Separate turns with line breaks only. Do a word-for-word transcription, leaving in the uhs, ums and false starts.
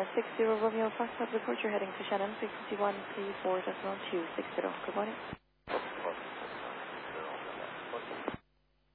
six zero Romeo Foxtrot, report you're heading to Shannon, frequency one three four decimal two six zero. Good morning.